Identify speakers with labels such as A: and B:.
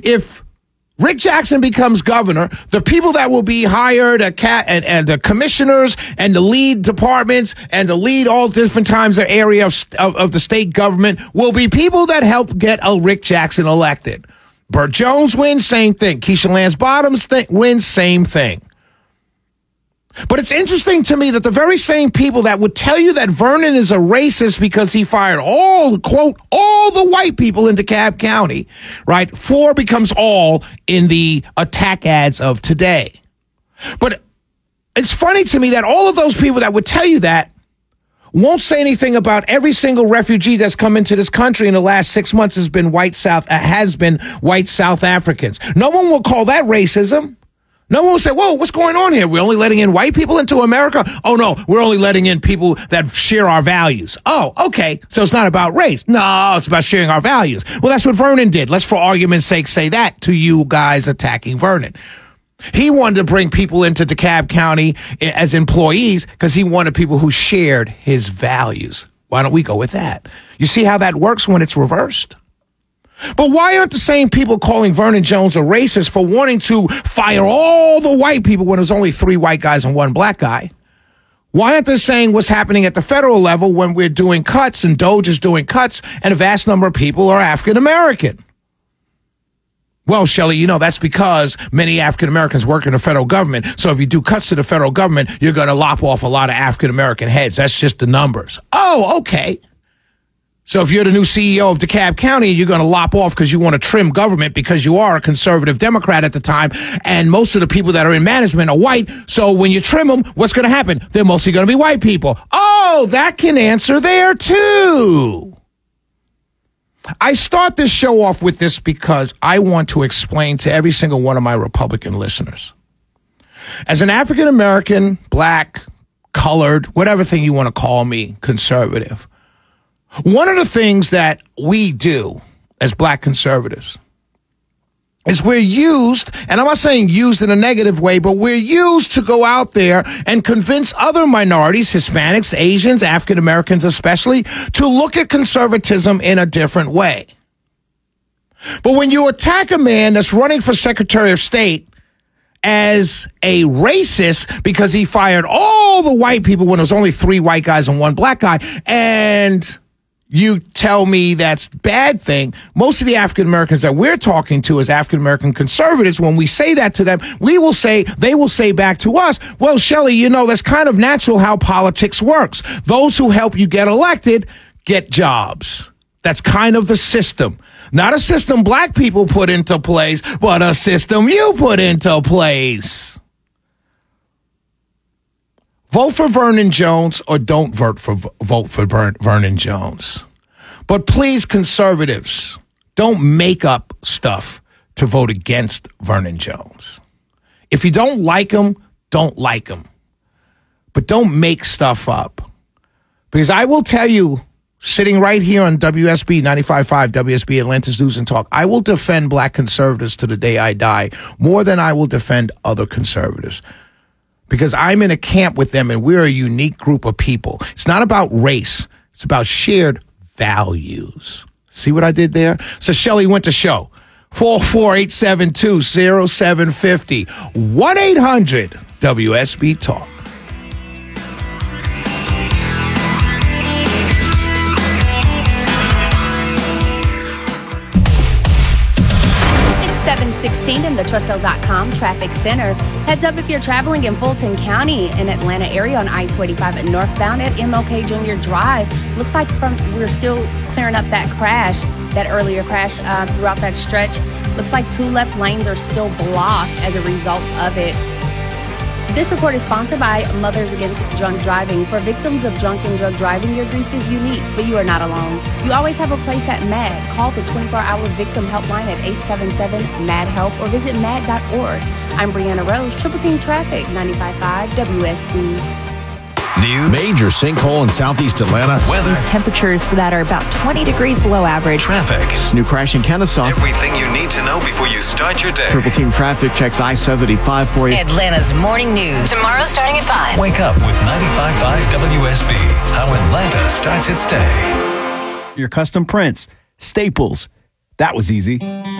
A: if Rick Jackson becomes governor, the people that will be hired and the commissioners and the lead departments and the lead all different times the area of the state government will be people that help get Rick Jackson elected. Burt Jones wins, same thing. Keisha Lance Bottoms wins, same thing. But it's interesting to me that the very same people that would tell you that Vernon is a racist because he fired all the white people in DeKalb County, right? For becomes all in the attack ads of today. But it's funny to me that all of those people that would tell you that won't say anything about every single refugee that's come into this country in the last 6 months has been white South Africans. No one will call that racism. No one will say, whoa, what's going on here? We're only letting in white people into America? Oh, no, we're only letting in people that share our values. Oh, okay, so it's not about race. No, it's about sharing our values. Well, that's what Vernon did. Let's, for argument's sake, say that to you guys attacking Vernon. He wanted to bring people into DeKalb County as employees because he wanted people who shared his values. Why don't we go with that? You see how that works when it's reversed? But why aren't the same people calling Vernon Jones a racist for wanting to fire all the white people when it was only 3 white guys and 1 black guy? Why aren't they saying what's happening at the federal level when we're doing cuts and DOJ is doing cuts and a vast number of people are African American? Well, Shelley, that's because many African Americans work in the federal government. So if you do cuts to the federal government, you're going to lop off a lot of African American heads. That's just the numbers. Oh, okay. So if you're the new CEO of DeKalb County, you're going to lop off because you want to trim government because you are a conservative Democrat at the time, and most of the people that are in management are white. So when you trim them, what's going to happen? They're mostly going to be white people. Oh, that can answer there too. I start this show off with this because I want to explain to every single one of my Republican listeners. As an African American, black, colored, whatever thing you want to call me, conservative, one of the things that we do as black conservatives is we're used, and I'm not saying used in a negative way, but we're used to go out there and convince other minorities, Hispanics, Asians, African Americans especially, to look at conservatism in a different way. But when you attack a man that's running for Secretary of State as a racist because he fired all the white people when there was only 3 white guys and 1 black guy, and you tell me that's a bad thing. Most of the African Americans that we're talking to as African American conservatives, when we say that to them, they will say back to us, well, Shelley, that's kind of natural how politics works. Those who help you get elected get jobs. That's kind of the system. Not a system black people put into place, but a system you put into place. Vote for Vernon Jones or don't vote for Vernon Jones. But please, conservatives, don't make up stuff to vote against Vernon Jones. If you don't like him, don't like him. But don't make stuff up. Because I will tell you, sitting right here on WSB 95.5, WSB Atlantis News and Talk, I will defend black conservatives to the day I die more than I will defend other conservatives. Because I'm in a camp with them and we're a unique group of people. It's not about race. It's about shared values. See what I did there? So Shelley Winter Show, 44872-0750, 1-800-WSB Talk.
B: 716 in the Trustel.com Traffic Center. Heads up if you're traveling in Fulton County in Atlanta area on I-25 and northbound at MLK Junior Drive. Looks like we're still clearing up that earlier crash throughout that stretch. Looks like 2 left lanes are still blocked as a result of it. This report is sponsored by Mothers Against Drunk Driving. For victims of drunk and drug driving, your grief is unique, but you are not alone. You always have a place at MAD. Call the 24-hour victim helpline at 877-MAD-HELP or visit mad.org. I'm Brianna Rose, Triple Team Traffic, 95.5 WSB.
C: News. Major sinkhole in southeast Atlanta. Weather.
D: These temperatures that are about 20 degrees below average.
C: Traffic.
E: New crash in Kennesaw.
C: Everything you need to know before you start your day.
E: Triple Team Traffic checks I-75 for you.
F: Atlanta's morning news. Tomorrow starting at 5.
C: Wake up with 95.5 WSB. How Atlanta starts its day.
G: Your custom prints. Staples. That was easy.